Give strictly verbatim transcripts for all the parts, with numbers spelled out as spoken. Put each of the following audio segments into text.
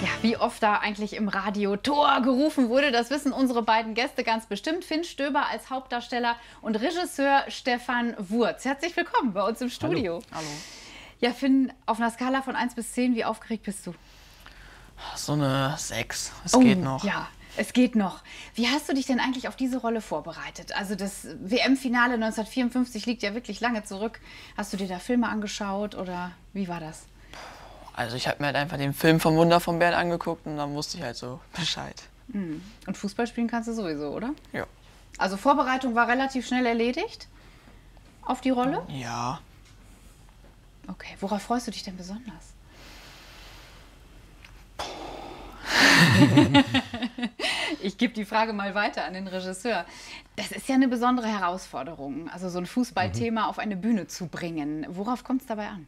Wie oft da eigentlich im Radio Tor gerufen wurde, das wissen unsere beiden Gäste ganz bestimmt. Finn Stöber als Hauptdarsteller und Regisseur Stefan Wurz. Herzlich willkommen bei uns im Studio. Hallo. Hallo. Ja, Finn, auf einer Skala von eins bis zehn, wie aufgeregt bist du? So eine sechs. Es oh, geht noch. Ja, es geht noch. Wie hast du dich denn eigentlich auf diese Rolle vorbereitet? Also das W M-Finale neunzehnhundertvierundfünfzig liegt ja wirklich lange zurück. Hast du dir da Filme angeschaut oder wie war das? Also ich habe mir halt einfach den Film vom Wunder von Bern angeguckt und dann wusste ich halt so Bescheid. Mhm. Und Fußball spielen kannst du sowieso, oder? Ja. Also Vorbereitung war relativ schnell erledigt auf die Rolle? Ja. Okay, worauf freust du dich denn besonders? Ich gebe die Frage mal weiter an den Regisseur. Das ist ja eine besondere Herausforderung, also so ein Fußballthema mhm. auf eine Bühne zu bringen. Worauf kommt es dabei an?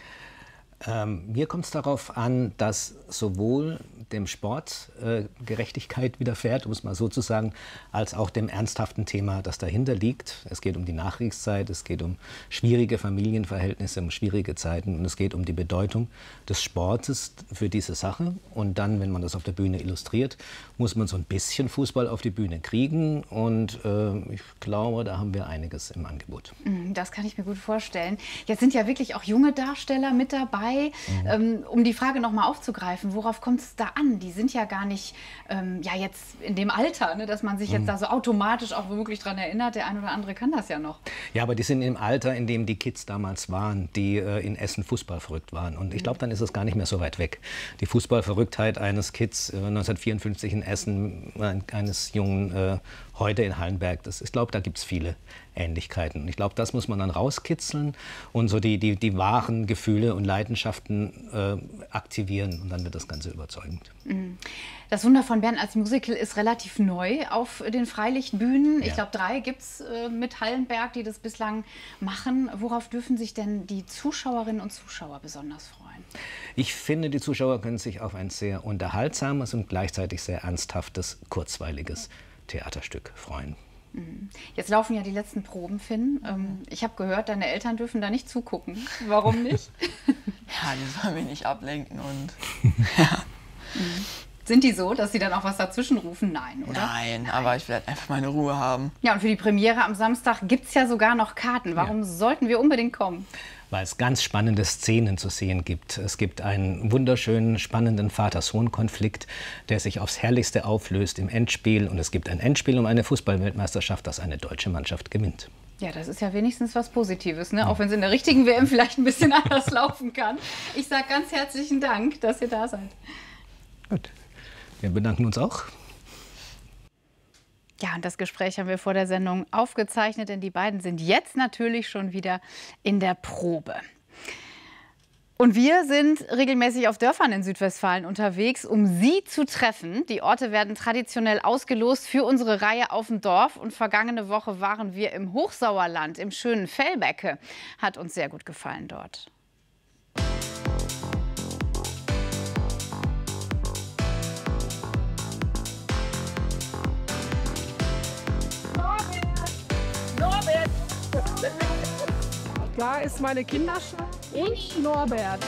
Ähm, mir kommt es darauf an, dass sowohl dem Sport äh, Gerechtigkeit widerfährt, um es mal so zu sagen, als auch dem ernsthaften Thema, das dahinter liegt. Es geht um die Nachkriegszeit, es geht um schwierige Familienverhältnisse, um schwierige Zeiten und es geht um die Bedeutung des Sportes für diese Sache. Und dann, wenn man das auf der Bühne illustriert, muss man so ein bisschen Fußball auf die Bühne kriegen und äh, ich glaube, da haben wir einiges im Angebot. Das kann ich mir gut vorstellen. Jetzt sind ja wirklich auch junge Darsteller mit dabei. Mhm. Ähm, um die Frage noch mal aufzugreifen, worauf kommt es da an? Die sind ja gar nicht ähm, ja, jetzt in dem Alter, ne, dass man sich jetzt mhm. da so automatisch auch womöglich daran erinnert. Der ein oder andere kann das ja noch. Ja, aber die sind im Alter, in dem die Kids damals waren, die äh, in Essen Fußball verrückt waren. Und ich glaube, dann ist es gar nicht mehr so weit weg. Die Fußballverrücktheit eines Kids äh, neunzehnhundertvierundfünfzig in Essen, äh, eines Jungen äh, heute in Hallenberg, das, ich glaube, da gibt es viele Ähnlichkeiten. Und ich glaube, das muss man dann rauskitzeln und so die, die, die wahren Gefühle und Leidenschaften äh, aktivieren und dann wird das Ganze überzeugend. Das Wunder von Bern als Musical ist relativ neu auf den Freilichtbühnen. Ja. Ich glaube, drei gibt es äh, mit Hallenberg, die das bislang machen. Worauf dürfen sich denn die Zuschauerinnen und Zuschauer besonders freuen? Ich finde, die Zuschauer können sich auf ein sehr unterhaltsames und gleichzeitig sehr ernsthaftes, kurzweiliges Theaterstück freuen. Jetzt laufen ja die letzten Proben, Finn. Ähm, ich habe gehört, deine Eltern dürfen da nicht zugucken. Warum nicht? Ja, die sollen mich nicht ablenken und ja. Sind die so, dass sie dann auch was dazwischen rufen? Nein, oder? Nein, Nein, aber ich will halt einfach meine Ruhe haben. Ja, und für die Premiere am Samstag gibt es ja sogar noch Karten. Warum ja. sollten wir unbedingt kommen? Weil es ganz spannende Szenen zu sehen gibt. Es gibt einen wunderschönen, spannenden Vater-Sohn-Konflikt, der sich aufs Herrlichste auflöst im Endspiel. Und es gibt ein Endspiel um eine Fußballweltmeisterschaft, das eine deutsche Mannschaft gewinnt. Ja, das ist ja wenigstens was Positives, ne? Ja. Auch wenn es in der richtigen W M vielleicht ein bisschen anders laufen kann. Ich sage ganz herzlichen Dank, dass ihr da seid. Gut, wir bedanken uns auch. Ja, und das Gespräch haben wir vor der Sendung aufgezeichnet, denn die beiden sind jetzt natürlich schon wieder in der Probe. Und wir sind regelmäßig auf Dörfern in Südwestfalen unterwegs, um Sie zu treffen. Die Orte werden traditionell ausgelost für unsere Reihe auf dem Dorf. Und vergangene Woche waren wir im Hochsauerland, im schönen Fellbecke. Hat uns sehr gut gefallen dort. Da ist meine Kinderschule und Norbert.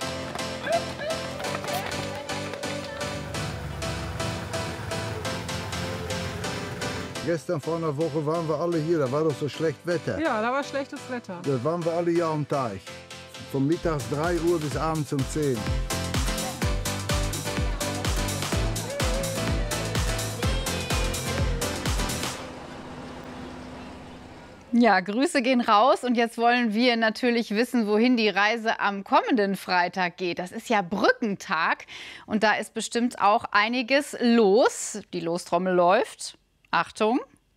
Gestern vor einer Woche waren wir alle hier, da war doch so schlecht Wetter. Ja, da war schlechtes Wetter. Da waren wir alle hier am Teich. Von mittags drei Uhr bis abends um zehn. Ja, Grüße gehen raus und jetzt wollen wir natürlich wissen, wohin die Reise am kommenden Freitag geht. Das ist ja Brückentag und da ist bestimmt auch einiges los. Die Lostrommel läuft. Achtung!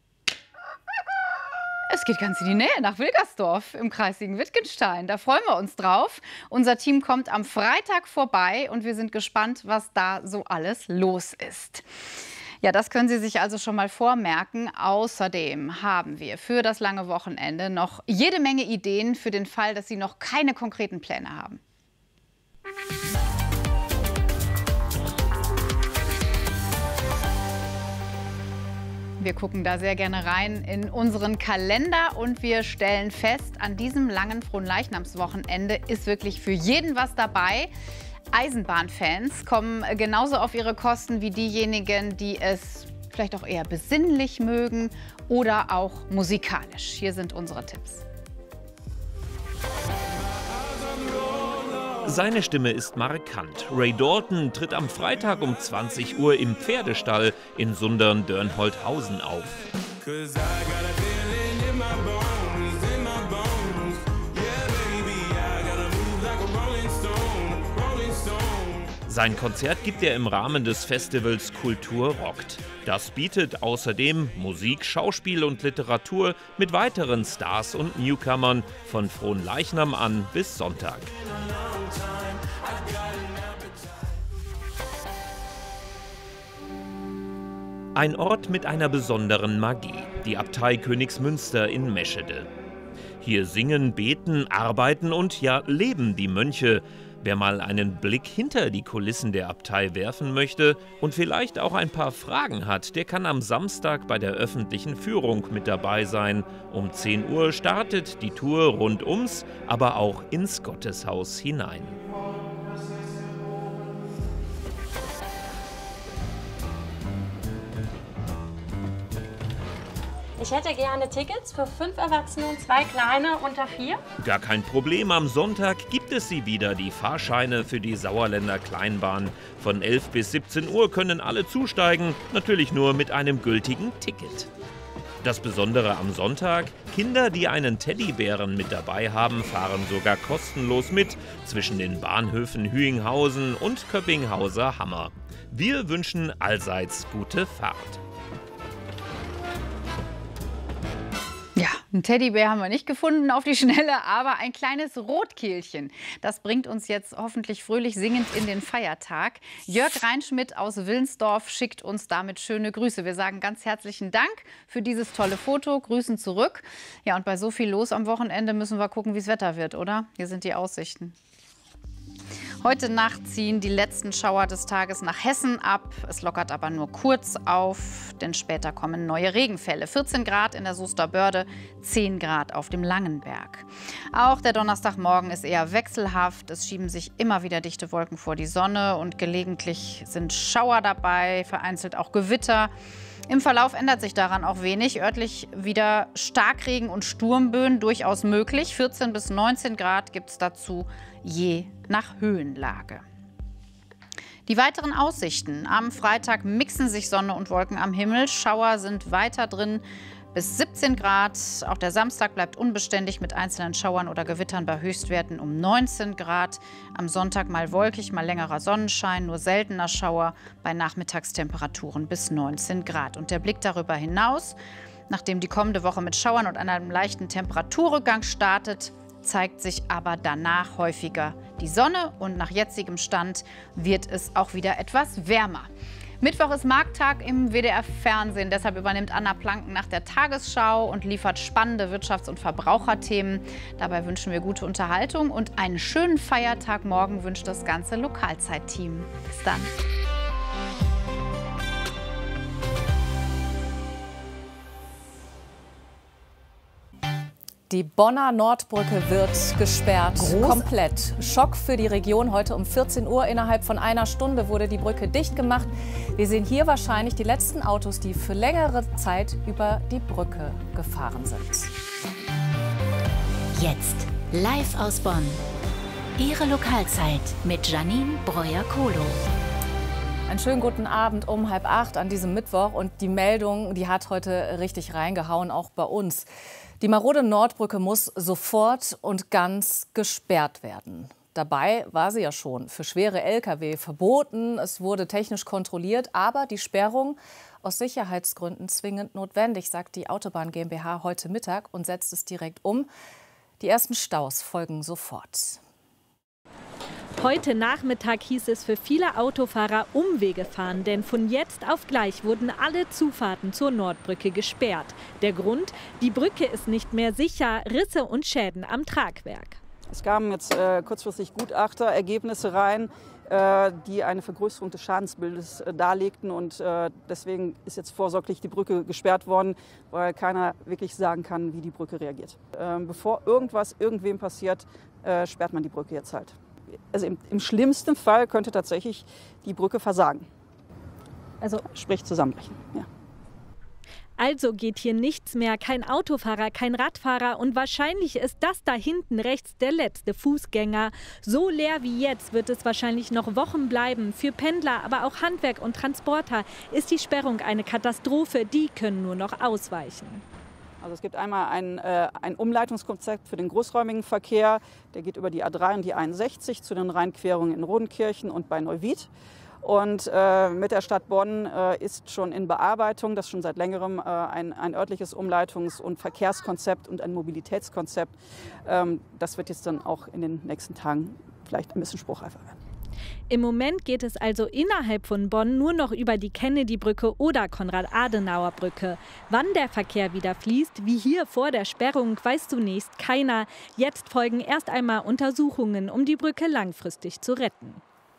Es geht ganz in die Nähe, nach Wilgersdorf im Kreis Siegen-Wittgenstein. Da freuen wir uns drauf. Unser Team kommt am Freitag vorbei und wir sind gespannt, was da so alles los ist. Ja, das können Sie sich also schon mal vormerken. Außerdem haben wir für das lange Wochenende noch jede Menge Ideen für den Fall, dass Sie noch keine konkreten Pläne haben. Wir gucken da sehr gerne rein in unseren Kalender und wir stellen fest, an diesem langen Fronleichnamswochenende ist wirklich für jeden was dabei. Eisenbahnfans kommen genauso auf ihre Kosten wie diejenigen, die es vielleicht auch eher besinnlich mögen oder auch musikalisch. Hier sind unsere Tipps. Seine Stimme ist markant. Ray Dalton tritt am Freitag um zwanzig Uhr im Pferdestall in Sundern-Dörnholthausen auf. Sein Konzert gibt er im Rahmen des Festivals Kultur rockt. Das bietet außerdem Musik, Schauspiel und Literatur mit weiteren Stars und Newcomern von Fronleichnam an bis Sonntag. Ein Ort mit einer besonderen Magie, die Abtei Königsmünster in Meschede. Hier singen, beten, arbeiten und ja leben die Mönche. Wer mal einen Blick hinter die Kulissen der Abtei werfen möchte und vielleicht auch ein paar Fragen hat, der kann am Samstag bei der öffentlichen Führung mit dabei sein. Um zehn Uhr startet die Tour rund ums, aber auch ins Gotteshaus hinein. Ich hätte gerne Tickets für fünf Erwachsene und zwei Kleine unter vier. Gar kein Problem, am Sonntag gibt es sie wieder, die Fahrscheine für die Sauerländer Kleinbahn. Von elf bis siebzehn Uhr können alle zusteigen, natürlich nur mit einem gültigen Ticket. Das Besondere am Sonntag, Kinder, die einen Teddybären mit dabei haben, fahren sogar kostenlos mit zwischen den Bahnhöfen Hüinghausen und Köppinghauser Hammer. Wir wünschen allseits gute Fahrt. Ja, einen Teddybär haben wir nicht gefunden auf die Schnelle, aber ein kleines Rotkehlchen. Das bringt uns jetzt hoffentlich fröhlich singend in den Feiertag. Jörg Reinschmidt aus Willensdorf schickt uns damit schöne Grüße. Wir sagen ganz herzlichen Dank für dieses tolle Foto. Grüßen zurück. Ja, und bei so viel los am Wochenende müssen wir gucken, wie das Wetter wird, oder? Hier sind die Aussichten. Heute Nacht ziehen die letzten Schauer des Tages nach Hessen ab. Es lockert aber nur kurz auf, denn später kommen neue Regenfälle. vierzehn Grad in der Soester Börde, zehn Grad auf dem Langenberg. Auch der Donnerstagmorgen ist eher wechselhaft. Es schieben sich immer wieder dichte Wolken vor die Sonne und gelegentlich sind Schauer dabei, vereinzelt auch Gewitter. Im Verlauf ändert sich daran auch wenig. Örtlich wieder Starkregen und Sturmböen durchaus möglich. vierzehn bis neunzehn Grad gibt es dazu je nach Höhenlage. Die weiteren Aussichten. Am Freitag mixen sich Sonne und Wolken am Himmel. Schauer sind weiter drin bis siebzehn Grad. Auch der Samstag bleibt unbeständig mit einzelnen Schauern oder Gewittern bei Höchstwerten um neunzehn Grad. Am Sonntag mal wolkig, mal längerer Sonnenschein, nur seltener Schauer bei Nachmittagstemperaturen bis neunzehn Grad. Und der Blick darüber hinaus, nachdem die kommende Woche mit Schauern und einem leichten Temperaturrückgang startet, zeigt sich aber danach häufiger die Sonne und nach jetzigem Stand wird es auch wieder etwas wärmer. Mittwoch ist Markttag im W D R-Fernsehen, deshalb übernimmt Anna Planken nach der Tagesschau und liefert spannende Wirtschafts- und Verbraucherthemen. Dabei wünschen wir gute Unterhaltung und einen schönen Feiertag morgen wünscht das ganze Lokalzeit-Team. Bis dann. Die Bonner Nordbrücke wird gesperrt, Groß. komplett. Schock für die Region. Heute um vierzehn Uhr, innerhalb von einer Stunde, wurde die Brücke dicht gemacht. Wir sehen hier wahrscheinlich die letzten Autos, die für längere Zeit über die Brücke gefahren sind. Jetzt live aus Bonn. Ihre Lokalzeit mit Janine Breuer-Kohlo. Einen schönen guten Abend um halb acht an diesem Mittwoch. Und die Meldung, die hat heute richtig reingehauen, auch bei uns. Die marode Nordbrücke muss sofort und ganz gesperrt werden. Dabei war sie ja schon für schwere L K W verboten. Es wurde technisch kontrolliert, aber die Sperrung aus Sicherheitsgründen zwingend notwendig, sagt die Autobahn GmbH heute Mittag und setzt es direkt um. Die ersten Staus folgen sofort. Heute Nachmittag hieß es für viele Autofahrer Umwege fahren, denn von jetzt auf gleich wurden alle Zufahrten zur Nordbrücke gesperrt. Der Grund, die Brücke ist nicht mehr sicher, Risse und Schäden am Tragwerk. Es kamen jetzt äh, kurzfristig Gutachterergebnisse rein, äh, die eine Vergrößerung des Schadensbildes äh, darlegten. Und äh, deswegen ist jetzt vorsorglich die Brücke gesperrt worden, weil keiner wirklich sagen kann, wie die Brücke reagiert. Äh, bevor irgendwas irgendwem passiert, äh, sperrt man die Brücke jetzt halt. also im, im schlimmsten Fall könnte tatsächlich die Brücke versagen. Also sprich zusammenbrechen. Ja. Also geht hier nichts mehr, kein Autofahrer, kein Radfahrer und wahrscheinlich ist das da hinten rechts der letzte Fußgänger. So leer wie jetzt wird es wahrscheinlich noch Wochen bleiben. Für Pendler, aber auch Handwerk und Transporter ist die Sperrung eine Katastrophe. Die können nur noch ausweichen. Also es gibt einmal ein, äh, ein Umleitungskonzept für den großräumigen Verkehr. Der geht über die A drei und die einundsechzig zu den Rheinquerungen in Rodenkirchen und bei Neuwied. Und äh, mit der Stadt Bonn äh, ist schon in Bearbeitung, das schon seit längerem, äh, ein, ein örtliches Umleitungs- und Verkehrskonzept und ein Mobilitätskonzept. Ähm, das wird jetzt dann auch in den nächsten Tagen vielleicht ein bisschen spruchreifer werden. Im Moment geht es also innerhalb von Bonn nur noch über die Kennedy-Brücke oder Konrad-Adenauer-Brücke. Wann der Verkehr wieder fließt, wie hier vor der Sperrung, weiß zunächst keiner. Jetzt folgen erst einmal Untersuchungen, um die Brücke langfristig zu retten.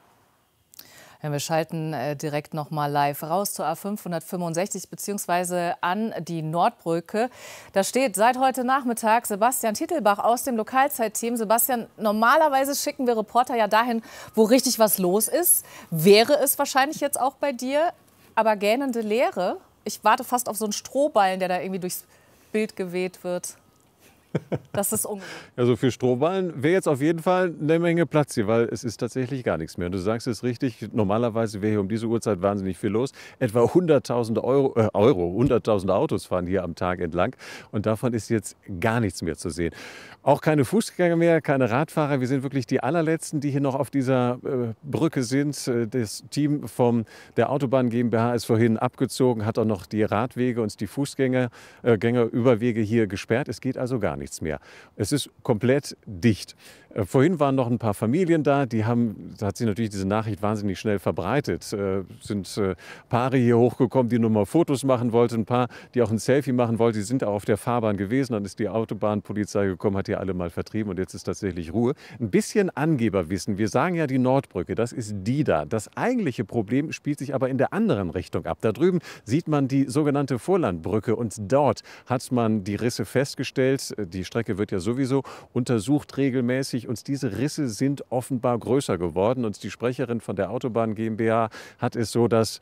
Ja, wir schalten äh, direkt noch mal live raus zur A fünfhundertfünfundsechzig bzw. an die Nordbrücke. Da steht seit heute Nachmittag Sebastian Titelbach aus dem Lokalzeit-Team. Sebastian, normalerweise schicken wir Reporter ja dahin, wo richtig was los ist. Wäre es wahrscheinlich jetzt auch bei dir, aber gähnende Leere. Ich warte fast auf so einen Strohballen, der da irgendwie durchs Bild geweht wird. Das ist ungewöhnlich. Ja, so für Strohballen wäre jetzt auf jeden Fall eine Menge Platz hier, weil es ist tatsächlich gar nichts mehr. Und du sagst es richtig, normalerweise wäre hier um diese Uhrzeit wahnsinnig viel los. Etwa hunderttausend Euro, äh, Euro, hunderttausend Autos fahren hier am Tag entlang und davon ist jetzt gar nichts mehr zu sehen. Auch keine Fußgänger mehr, keine Radfahrer. Wir sind wirklich die allerletzten, die hier noch auf dieser äh, Brücke sind. Das Team von der Autobahn GmbH ist vorhin abgezogen, hat auch noch die Radwege und die Fußgänger, äh, Gängerüberwege hier gesperrt. Es geht also gar nichts mehr. Es ist komplett dicht. Äh, vorhin waren noch ein paar Familien da, die haben, da hat sich natürlich diese Nachricht wahnsinnig schnell verbreitet. Äh, sind äh, Paare hier hochgekommen, die nur mal Fotos machen wollten, ein paar, die auch ein Selfie machen wollten. Die sind auch auf der Fahrbahn gewesen, dann ist die Autobahnpolizei gekommen, hat die alle mal vertrieben und jetzt ist tatsächlich Ruhe. Ein bisschen Angeberwissen. Wir sagen ja die Nordbrücke, das ist die da. Das eigentliche Problem spielt sich aber in der anderen Richtung ab. Da drüben sieht man die sogenannte Vorlandbrücke und dort hat man die Risse festgestellt. Die Strecke wird ja sowieso untersucht regelmäßig und diese Risse sind offenbar größer geworden. Und die Sprecherin von der Autobahn GmbH hat es so das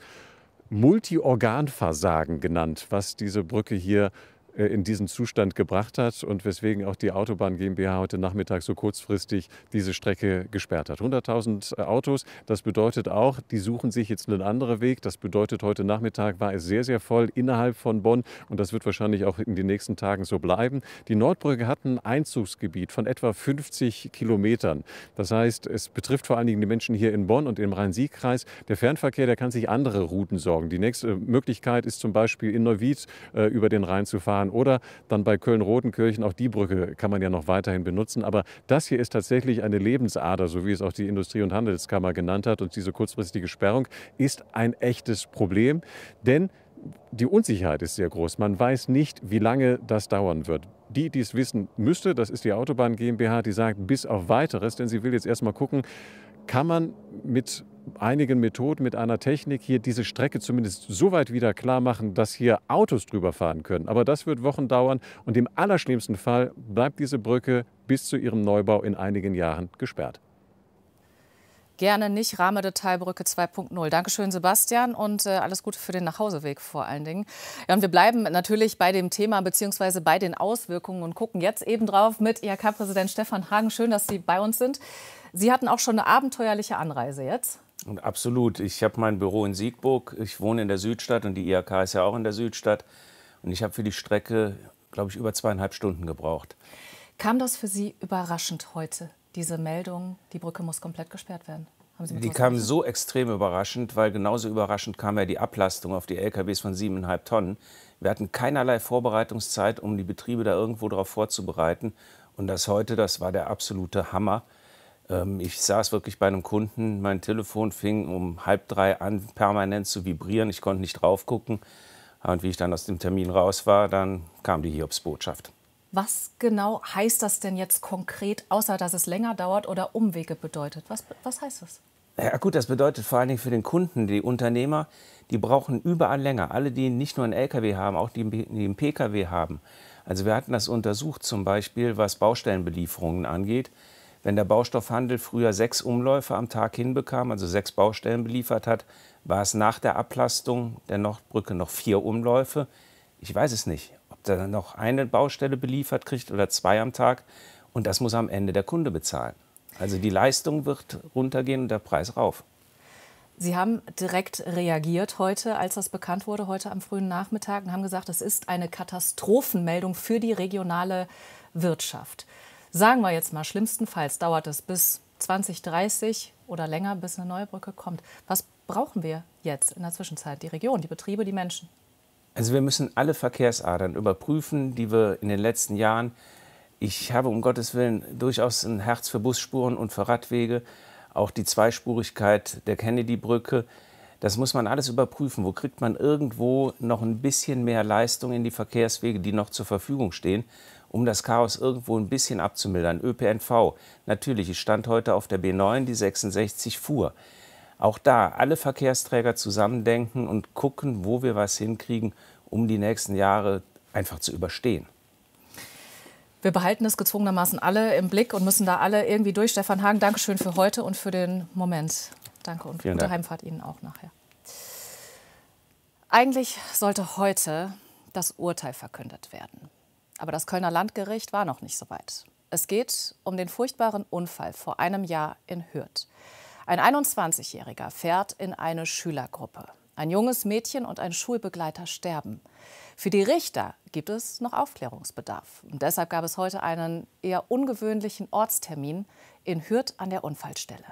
Multiorganversagen genannt, was diese Brücke hier in diesen Zustand gebracht hat und weswegen auch die Autobahn GmbH heute Nachmittag so kurzfristig diese Strecke gesperrt hat. hunderttausend Autos, das bedeutet auch, die suchen sich jetzt einen anderen Weg. Das bedeutet, heute Nachmittag war es sehr, sehr voll innerhalb von Bonn und das wird wahrscheinlich auch in den nächsten Tagen so bleiben. Die Nordbrücke hat ein Einzugsgebiet von etwa fünfzig Kilometern. Das heißt, es betrifft vor allen Dingen die Menschen hier in Bonn und im Rhein-Sieg-Kreis. Der Fernverkehr, der kann sich andere Routen sorgen. Die nächste Möglichkeit ist zum Beispiel in Neuwied äh, über den Rhein zu fahren. Oder dann bei Köln-Rodenkirchen, auch die Brücke kann man ja noch weiterhin benutzen. Aber das hier ist tatsächlich eine Lebensader, so wie es auch die Industrie- und Handelskammer genannt hat. Und diese kurzfristige Sperrung ist ein echtes Problem, denn die Unsicherheit ist sehr groß. Man weiß nicht, wie lange das dauern wird. Die, die es wissen müsste, das ist die Autobahn GmbH, die sagt bis auf Weiteres, denn sie will jetzt erst mal gucken, kann man mit einigen Methoden, mit einer Technik hier diese Strecke zumindest so weit wieder klar machen, dass hier Autos drüber fahren können. Aber das wird Wochen dauern und im allerschlimmsten Fall bleibt diese Brücke bis zu ihrem Neubau in einigen Jahren gesperrt. Gerne nicht. Rahmedetailbrücke zwei Punkt null. Dankeschön, Sebastian, und äh, alles Gute für den Nachhauseweg vor allen Dingen. Ja, und wir bleiben natürlich bei dem Thema bzw. bei den Auswirkungen und gucken jetzt eben drauf mit I H K-Präsident Stefan Hagen. Schön, dass Sie bei uns sind. Sie hatten auch schon eine abenteuerliche Anreise jetzt. Und absolut. Ich habe mein Büro in Siegburg. Ich wohne in der Südstadt und die I H K ist ja auch in der Südstadt. Und ich habe für die Strecke, glaube ich, über zweieinhalb Stunden gebraucht. Kam das für Sie überraschend heute, diese Meldung, die Brücke muss komplett gesperrt werden? Haben Sie die kam so extrem überraschend, weil genauso überraschend kam ja die Ablastung auf die L K Ws von siebeneinhalb Tonnen. Wir hatten keinerlei Vorbereitungszeit, um die Betriebe da irgendwo darauf vorzubereiten. Und das heute, das war der absolute Hammer. Ich saß wirklich bei einem Kunden, mein Telefon fing um halb drei an, permanent zu vibrieren. Ich konnte nicht drauf gucken. Und wie ich dann aus dem Termin raus war, dann kam die Hiobsbotschaft. Was genau heißt das denn jetzt konkret, außer dass es länger dauert oder Umwege bedeutet? Was, was heißt das? Ja gut, das bedeutet vor allen Dingen für den Kunden, die Unternehmer, die brauchen überall länger. Alle, die nicht nur einen L K W haben, auch die, die einen P K W haben. Also wir hatten das untersucht, zum Beispiel was Baustellenbelieferungen angeht. Wenn der Baustoffhandel früher sechs Umläufe am Tag hinbekam, also sechs Baustellen beliefert hat, war es nach der Ablastung der Nordbrücke noch vier Umläufe. Ich weiß es nicht, ob der noch eine Baustelle beliefert kriegt oder zwei am Tag. Und das muss am Ende der Kunde bezahlen. Also die Leistung wird runtergehen und der Preis rauf. Sie haben direkt reagiert heute, als das bekannt wurde, heute am frühen Nachmittag, und haben gesagt, es ist eine Katastrophenmeldung für die regionale Wirtschaft. Sagen wir jetzt mal, schlimmstenfalls dauert es bis zwanzig dreißig oder länger, bis eine neue Brücke kommt. Was brauchen wir jetzt in der Zwischenzeit? Die Region, die Betriebe, die Menschen? Also wir müssen alle Verkehrsadern überprüfen, die wir in den letzten Jahren, ich habe um Gottes Willen durchaus ein Herz für Busspuren und für Radwege, auch die Zweispurigkeit der Kennedy-Brücke. Das muss man alles überprüfen. Wo kriegt man irgendwo noch ein bisschen mehr Leistung in die Verkehrswege, die noch zur Verfügung stehen, um das Chaos irgendwo ein bisschen abzumildern. Ö P N V, natürlich, ich stand heute auf der B neun, die sechsundsechzig fuhr. Auch da alle Verkehrsträger zusammendenken und gucken, wo wir was hinkriegen, um die nächsten Jahre einfach zu überstehen. Wir behalten es gezwungenermaßen alle im Blick und müssen da alle irgendwie durch. Stefan Hagen, Dankeschön für heute und für den Moment. Danke und Vielen gute Dank. Heimfahrt Ihnen auch nachher. Eigentlich sollte heute das Urteil verkündet werden. Aber das Kölner Landgericht war noch nicht so weit. Es geht um den furchtbaren Unfall vor einem Jahr in Hürth. Ein einundzwanzigjähriger fährt in eine Schülergruppe. Ein junges Mädchen und ein Schulbegleiter sterben. Für die Richter gibt es noch Aufklärungsbedarf. Und deshalb gab es heute einen eher ungewöhnlichen Ortstermin in Hürth an der Unfallstelle.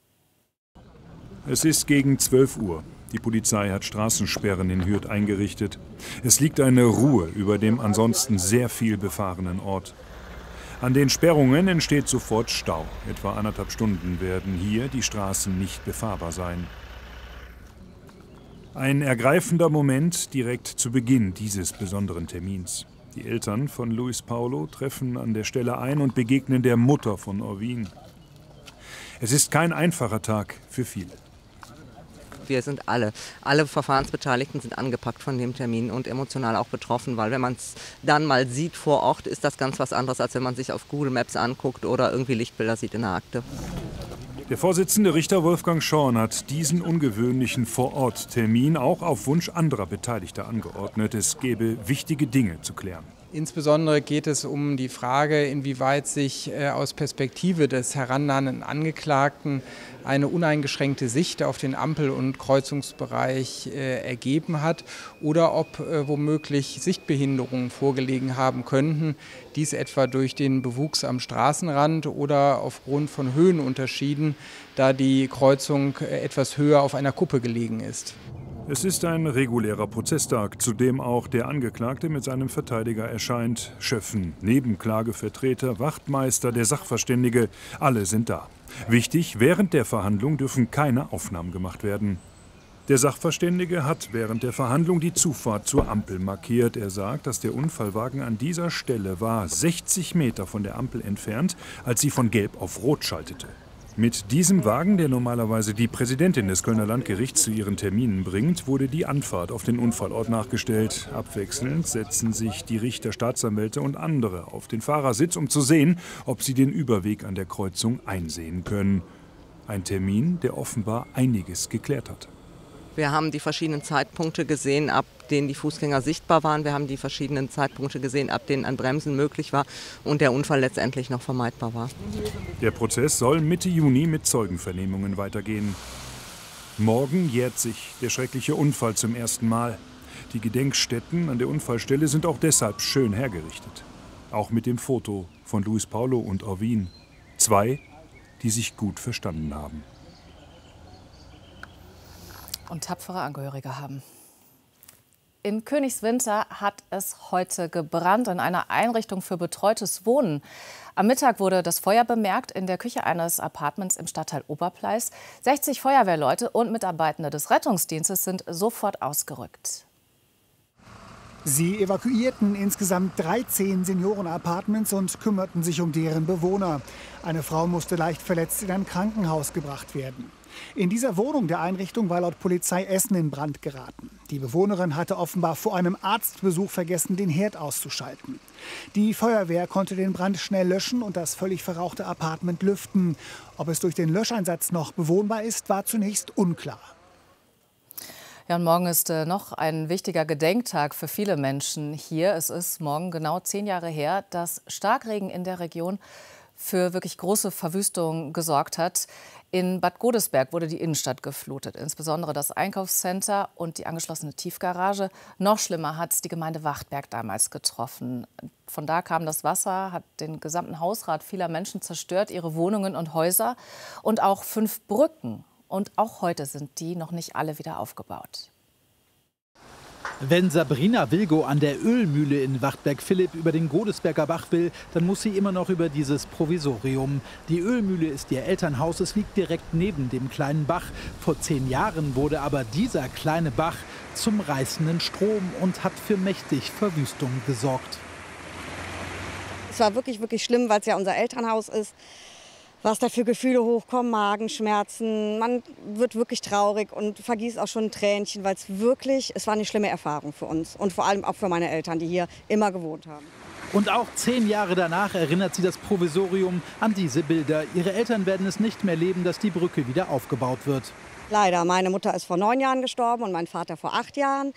Es ist gegen zwölf Uhr. Die Polizei hat Straßensperren in Hürth eingerichtet. Es liegt eine Ruhe über dem ansonsten sehr viel befahrenen Ort. An den Sperrungen entsteht sofort Stau. Etwa anderthalb Stunden werden hier die Straßen nicht befahrbar sein. Ein ergreifender Moment direkt zu Beginn dieses besonderen Termins. Die Eltern von Luis Paulo treffen an der Stelle ein und begegnen der Mutter von Orvin. Es ist kein einfacher Tag für viele. Wir sind alle, alle Verfahrensbeteiligten sind angepackt von dem Termin und emotional auch betroffen, weil wenn man es dann mal sieht vor Ort, ist das ganz was anderes, als wenn man sich auf Google Maps anguckt oder irgendwie Lichtbilder sieht in der Akte. Der Vorsitzende Richter Wolfgang Schorn hat diesen ungewöhnlichen Vor-Ort-Termin auch auf Wunsch anderer Beteiligter angeordnet. Es gäbe wichtige Dinge zu klären. Insbesondere geht es um die Frage, inwieweit sich äh, aus Perspektive des herannahenden Angeklagten eine uneingeschränkte Sicht auf den Ampel- und Kreuzungsbereich äh, ergeben hat oder ob äh, womöglich Sichtbehinderungen vorgelegen haben könnten, dies etwa durch den Bewuchs am Straßenrand oder aufgrund von Höhenunterschieden, da die Kreuzung äh, etwas höher auf einer Kuppe gelegen ist. Es ist ein regulärer Prozesstag, zu dem auch der Angeklagte mit seinem Verteidiger erscheint. Schöffen, Nebenklagevertreter, Wachtmeister, der Sachverständige, alle sind da. Wichtig, während der Verhandlung dürfen keine Aufnahmen gemacht werden. Der Sachverständige hat während der Verhandlung die Zufahrt zur Ampel markiert. Er sagt, dass der Unfallwagen an dieser Stelle war, sechzig Meter von der Ampel entfernt, als sie von Gelb auf Rot schaltete. Mit diesem Wagen, der normalerweise die Präsidentin des Kölner Landgerichts zu ihren Terminen bringt, wurde die Anfahrt auf den Unfallort nachgestellt. Abwechselnd setzen sich die Richter, Staatsanwälte und andere auf den Fahrersitz, um zu sehen, ob sie den Überweg an der Kreuzung einsehen können. Ein Termin, der offenbar einiges geklärt hat. Wir haben die verschiedenen Zeitpunkte gesehen, ab denen die Fußgänger sichtbar waren. Wir haben die verschiedenen Zeitpunkte gesehen, ab denen ein Bremsen möglich war und der Unfall letztendlich noch vermeidbar war. Der Prozess soll Mitte Juni mit Zeugenvernehmungen weitergehen. Morgen jährt sich der schreckliche Unfall zum ersten Mal. Die Gedenkstätten an der Unfallstelle sind auch deshalb schön hergerichtet. Auch mit dem Foto von Luis Paulo und Orvin. Zwei, die sich gut verstanden haben. Und tapfere Angehörige haben. In Königswinter hat es heute gebrannt in einer Einrichtung für betreutes Wohnen. Am Mittag wurde das Feuer bemerkt in der Küche eines Appartements im Stadtteil Oberpleis. sechzig Feuerwehrleute und Mitarbeitende des Rettungsdienstes sind sofort ausgerückt. Sie evakuierten insgesamt dreizehn Senioren-Appartements und kümmerten sich um deren Bewohner. Eine Frau musste leicht verletzt in ein Krankenhaus gebracht werden. In dieser Wohnung der Einrichtung war laut Polizei Essen in Brand geraten. Die Bewohnerin hatte offenbar vor einem Arztbesuch vergessen, den Herd auszuschalten. Die Feuerwehr konnte den Brand schnell löschen und das völlig verrauchte Appartement lüften. Ob es durch den Löscheinsatz noch bewohnbar ist, war zunächst unklar. Ja, und morgen ist äh, noch ein wichtiger Gedenktag für viele Menschen hier. Es ist morgen genau zehn Jahre her, dass Starkregen in der Region für wirklich große Verwüstung gesorgt hat. In Bad Godesberg wurde die Innenstadt geflutet, insbesondere das Einkaufscenter und die angeschlossene Tiefgarage. Noch schlimmer hat es die Gemeinde Wachtberg damals getroffen. Von da kam das Wasser, hat den gesamten Hausrat vieler Menschen zerstört, ihre Wohnungen und Häuser und auch fünf Brücken. Und auch heute sind die noch nicht alle wieder aufgebaut. Wenn Sabrina Wilgo an der Ölmühle in Wachtberg-Philipp über den Godesberger Bach will, dann muss sie immer noch über dieses Provisorium. Die Ölmühle ist ihr Elternhaus, es liegt direkt neben dem kleinen Bach. Vor zehn Jahren wurde aber dieser kleine Bach zum reißenden Strom und hat für mächtig Verwüstung gesorgt. Es war wirklich, wirklich schlimm, weil es ja unser Elternhaus ist. Was da für Gefühle hochkommen, Magenschmerzen, man wird wirklich traurig und vergießt auch schon ein Tränchen, weil es wirklich, es war eine schlimme Erfahrung für uns und vor allem auch für meine Eltern, die hier immer gewohnt haben. Und auch zehn Jahre danach erinnert sie das Provisorium an diese Bilder. Ihre Eltern werden es nicht mehr leben, dass die Brücke wieder aufgebaut wird. Leider, meine Mutter ist vor neun Jahren gestorben und mein Vater vor acht Jahren.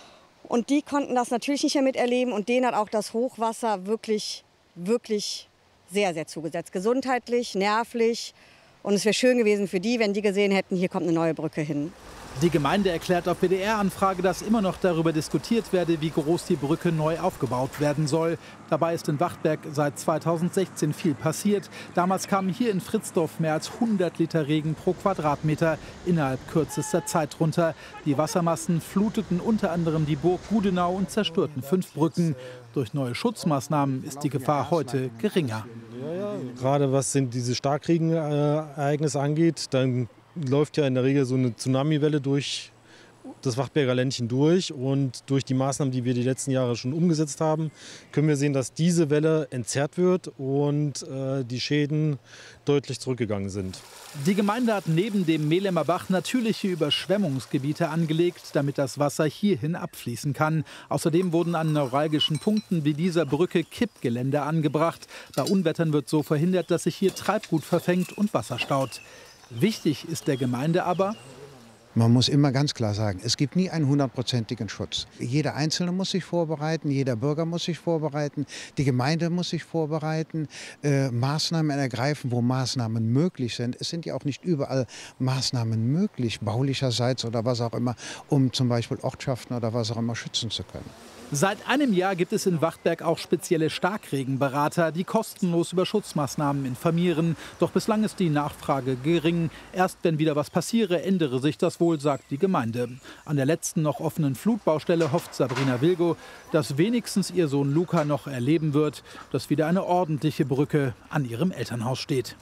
Und die konnten das natürlich nicht mehr miterleben und denen hat auch das Hochwasser wirklich, wirklich sehr, sehr zugesetzt. Gesundheitlich, nervlich. Und es wäre schön gewesen für die, wenn die gesehen hätten, hier kommt eine neue Brücke hin. Die Gemeinde erklärt auf W D R-Anfrage, dass immer noch darüber diskutiert werde, wie groß die Brücke neu aufgebaut werden soll. Dabei ist in Wachtberg seit zweitausendsechzehn viel passiert. Damals kamen hier in Fritzdorf mehr als hundert Liter Regen pro Quadratmeter innerhalb kürzester Zeit runter. Die Wassermassen fluteten unter anderem die Burg Gudenau und zerstörten fünf Brücken. Durch neue Schutzmaßnahmen ist die Gefahr heute geringer. Gerade was sind diese Starkregenereignisse angeht, dann läuft ja in der Regel so eine Tsunamiwelle durch das Wachtberger Ländchen durch. Und durch die Maßnahmen, die wir die letzten Jahre schon umgesetzt haben, können wir sehen, dass diese Welle entzerrt wird und äh, die Schäden deutlich zurückgegangen sind. Die Gemeinde hat neben dem Mehlemer Bach natürliche Überschwemmungsgebiete angelegt, damit das Wasser hierhin abfließen kann. Außerdem wurden an neuralgischen Punkten wie dieser Brücke Kippgeländer angebracht. Bei Unwettern wird so verhindert, dass sich hier Treibgut verfängt und Wasser staut. Wichtig ist der Gemeinde aber: Man muss immer ganz klar sagen, es gibt nie einen hundertprozentigen Schutz. Jeder Einzelne muss sich vorbereiten, jeder Bürger muss sich vorbereiten, die Gemeinde muss sich vorbereiten, äh, Maßnahmen ergreifen, wo Maßnahmen möglich sind. Es sind ja auch nicht überall Maßnahmen möglich, baulicherseits oder was auch immer, um zum Beispiel Ortschaften oder was auch immer schützen zu können. Seit einem Jahr gibt es in Wachtberg auch spezielle Starkregenberater, die kostenlos über Schutzmaßnahmen informieren. Doch bislang ist die Nachfrage gering. Erst wenn wieder was passiere, ändere sich das wohl, sagt die Gemeinde. An der letzten noch offenen Flutbaustelle hofft Sabrina Wilgo, dass wenigstens ihr Sohn Luca noch erleben wird, dass wieder eine ordentliche Brücke an ihrem Elternhaus steht.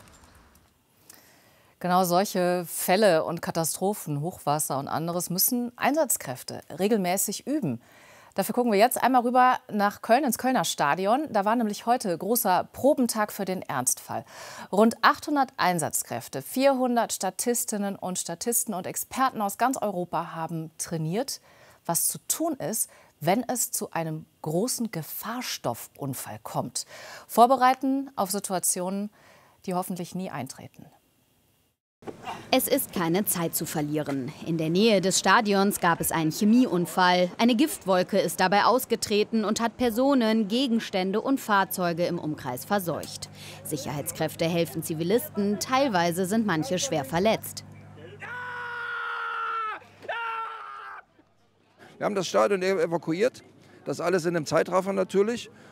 Genau solche Fälle und Katastrophen, Hochwasser und anderes müssen Einsatzkräfte regelmäßig üben. Dafür gucken wir jetzt einmal rüber nach Köln ins Kölner Stadion. Da war nämlich heute großer Probentag für den Ernstfall. Rund achthundert Einsatzkräfte, vierhundert Statistinnen und Statisten und Experten aus ganz Europa haben trainiert, was zu tun ist, wenn es zu einem großen Gefahrstoffunfall kommt. Vorbereiten auf Situationen, die hoffentlich nie eintreten. Es ist keine Zeit zu verlieren. In der Nähe des Stadions gab es einen Chemieunfall. Eine Giftwolke ist dabei ausgetreten und hat Personen, Gegenstände und Fahrzeuge im Umkreis verseucht. Sicherheitskräfte helfen Zivilisten, teilweise sind manche schwer verletzt. Wir haben das Stadion evakuiert, das alles in einem Zeitraffer natürlich.